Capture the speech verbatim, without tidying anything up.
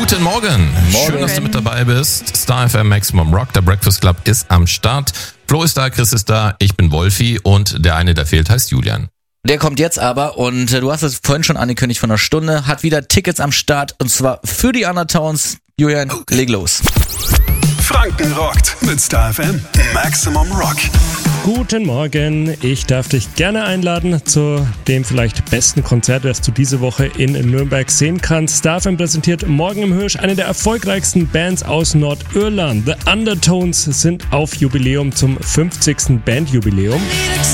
Guten Morgen. Morgen. Schön, dass du mit dabei bist. Star F M Maximum Rock, der Breakfast Club ist am Start. Flo ist da, Chris ist da, ich bin Wolfi und der eine, der fehlt, heißt Julian. Der kommt jetzt aber und äh, du hast es vorhin schon angekündigt von einer Stunde, hat wieder Tickets am Start und zwar für die Undertones. Julian, okay. Leg los. Franken rockt mit Star F M Maximum Rock. Guten Morgen, ich darf dich gerne einladen zu dem vielleicht besten Konzert, das du diese Woche in Nürnberg sehen kannst. Star F M präsentiert morgen im Hirsch eine der erfolgreichsten Bands aus Nordirland. The Undertones sind auf Jubiläum zum fünfzigsten Bandjubiläum.